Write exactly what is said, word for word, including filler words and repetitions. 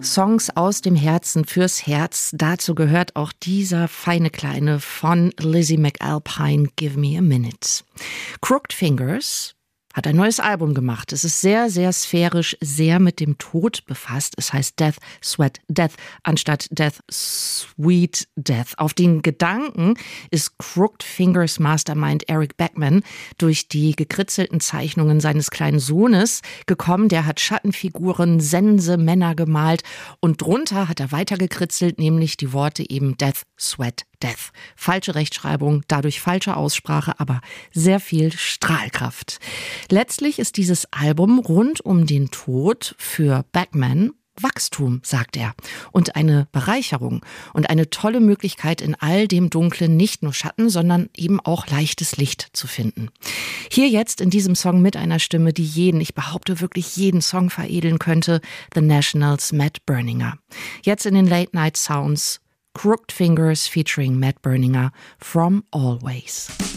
Songs aus dem Herzen fürs Herz. Dazu gehört auch dieser feine Kleine von Lizzie McAlpine, Give Me a Minute. Crooked Fingers hat ein neues Album gemacht. Es ist sehr, sehr sphärisch, sehr mit dem Tod befasst. Es heißt Death, Sweat, Death anstatt Death, Sweet Death. Auf den Gedanken ist Crooked Fingers Mastermind Eric Beckman durch die gekritzelten Zeichnungen seines kleinen Sohnes gekommen. Der hat Schattenfiguren, Sense, Männer gemalt und drunter hat er weiter gekritzelt, nämlich die Worte eben Death, Sweat, Death. Falsche Rechtschreibung, dadurch falsche Aussprache, aber sehr viel Strahlkraft. Letztlich ist dieses Album rund um den Tod für Beckman Wachstum, sagt er, und eine Bereicherung und eine tolle Möglichkeit, in all dem Dunklen nicht nur Schatten, sondern eben auch leichtes Licht zu finden. Hier jetzt in diesem Song mit einer Stimme, die jeden, ich behaupte wirklich jeden Song veredeln könnte, The Nationals' Matt Berninger. Jetzt in den Late Night Sounds Crooked Fingers featuring Matt Berninger, From Always.